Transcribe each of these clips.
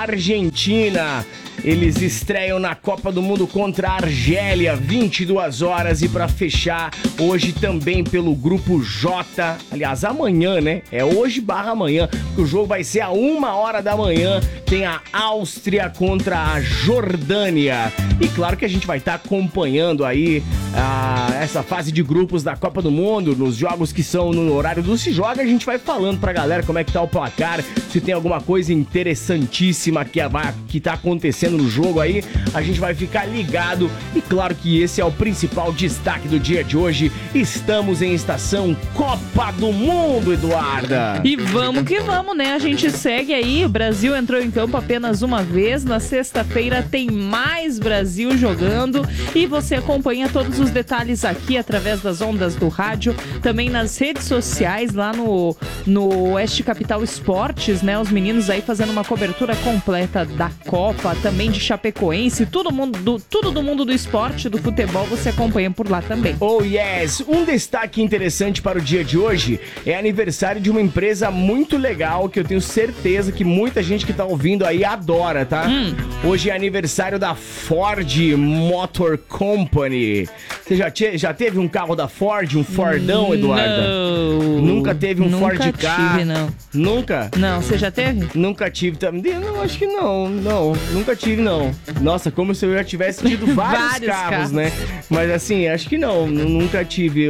Argentina. Eles estreiam na Copa do Mundo contra a Argélia, 22 horas. E para fechar, hoje também pelo Grupo J, aliás, amanhã, né? É hoje/amanhã, que o jogo vai ser a 1h da manhã. Tem a Áustria contra a Jordânia. E claro que a gente vai estar acompanhando aí essa fase de grupos da Copa do Mundo, nos jogos que são no horário do Se Joga. A gente vai falando pra galera como é que tá o placar, se tem alguma coisa interessantíssima que tá acontecendo no jogo aí, a gente vai ficar ligado. E claro que esse é o principal destaque do dia de hoje. Estamos em estação Copa do Mundo, Eduarda. E vamos que vamos, né? A gente segue aí. O Brasil entrou em campo apenas uma vez. Na sexta-feira tem mais Brasil jogando. E você acompanha todos os detalhes aqui através das ondas do rádio. Também nas redes sociais, lá no Oeste Capital Esportes, né? Os meninos aí fazendo uma cobertura completa da Copa, também de Chapecoense, tudo do mundo do esporte, do futebol, você acompanha por lá também. Oh yes! Um destaque interessante para o dia de hoje é aniversário de uma empresa muito legal, que eu tenho certeza que muita gente que tá ouvindo aí adora, tá? Hoje é aniversário da Ford Motor Company. Você já teve um carro da Ford, um Fordão, Eduarda? Não. Nunca teve um Ford Ka? Nunca tive, não. Nunca? Não, você já teve? Nunca tive também. Não, acho que não. Nunca tive, não. Nossa, como se eu já tivesse tido vários carros, né? Mas assim, acho que não. Nunca tive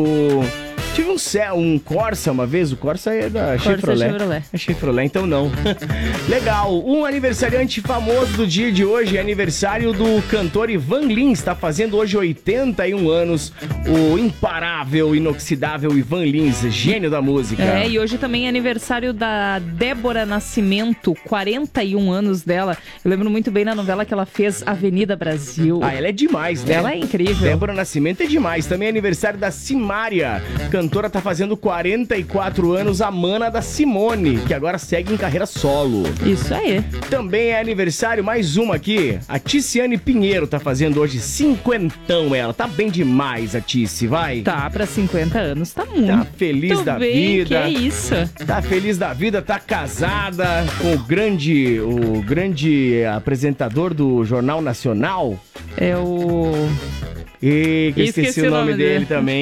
Tive um Corsa uma vez, o Corsa é da Chevrolet. É Chevrolet, então não. Legal, um aniversariante famoso do dia de hoje é aniversário do cantor Ivan Lins, está fazendo hoje 81 anos, o imparável, inoxidável Ivan Lins, gênio da música. E hoje também é aniversário da Débora Nascimento, 41 anos dela. Eu lembro muito bem na novela que ela fez Avenida Brasil. Ela é demais, né? Ela é incrível. Débora Nascimento é demais. Também é aniversário da Simária, cantora, tá fazendo 44 anos, a mana da Simone, que agora segue em carreira solo. Isso aí. Também é aniversário, mais uma aqui, a Ticiane Pinheiro tá fazendo hoje 50, ela tá bem demais, a Tici, vai. Tá, pra 50 anos, tá muito. Tá feliz da vida. Que é isso. Tá feliz da vida, tá casada com o grande apresentador do Jornal Nacional. É o... E que esqueci o nome dele também.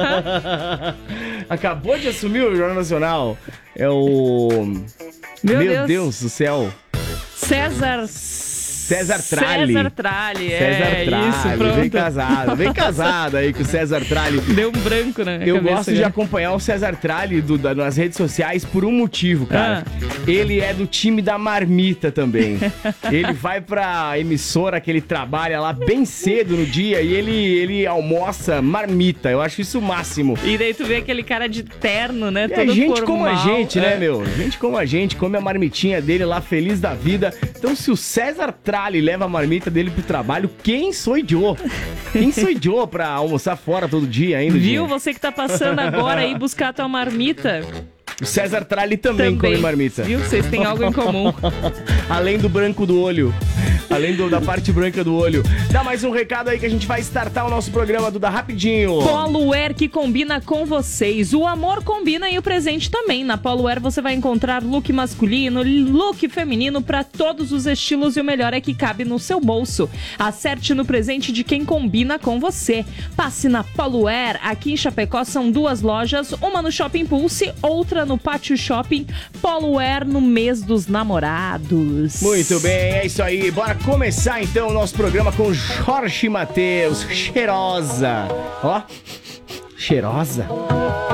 Acabou de assumir o Jornal Nacional. É o... Meu Deus do céu. César Tralli. César Tralli, isso, pronto. Bem casado aí com o César Tralli. Deu um branco na Eu cabeça, gosto de acompanhar o César Tralli nas redes sociais por um motivo, cara. Ele é do time da marmita também. Ele vai pra emissora que ele trabalha lá bem cedo no dia e ele almoça marmita. Eu acho isso o máximo. E daí tu vê aquele cara de terno, né? É gente como a gente, né, meu? Gente como a gente, come a marmitinha dele lá, feliz da vida. Então, se o César Tralli leva a marmita dele pro trabalho, quem sou eu? Quem sou eu pra almoçar fora todo dia ainda? Viu? Você que tá passando agora aí buscar a tua marmita. O César Tralli também come marmita. Viu? Vocês têm algo em comum. Além do branco do olho. Além da parte branca do olho. Dá mais um recado aí que a gente vai startar o nosso programa do Da Rapidinho. Polo Wear, que combina com vocês. O amor combina e o presente também. Na Polo Wear você vai encontrar look masculino, look feminino para todos os estilos e o melhor é que cabe no seu bolso. Acerte no presente de quem combina com você. Passe na Polo Wear. Aqui em Chapecó são 2 lojas, uma no Shopping Pulse, outra no Pátio Shopping. Polo Wear no mês dos namorados. Muito bem, é isso aí. Bora começar então o nosso programa com Jorge Mateus, Cheirosa. Ó, cheirosa.